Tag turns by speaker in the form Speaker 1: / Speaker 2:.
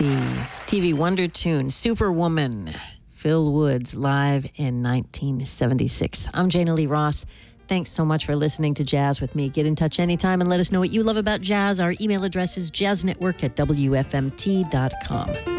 Speaker 1: The Stevie Wonder tune, Superwoman, Phil Woods, live in 1976. I'm Jana Lee Ross. Thanks so much for listening to Jazz with me. Get in touch anytime and let us know what you love about jazz. Our email address is jazznetwork@wfmt.com.